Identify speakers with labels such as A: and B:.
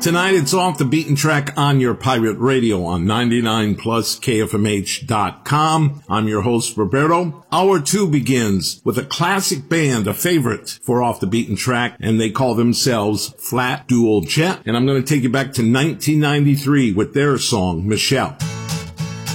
A: Tonight it's Off the Beaten Track on your pirate radio on 99 plus KFMH.com. I'm your host, Roberto. Hour 2 begins with a classic band, a favorite for Off the Beaten Track, and they call themselves Flat Dual Jet. And I'm going to take you back to 1993 with their song, Michelle.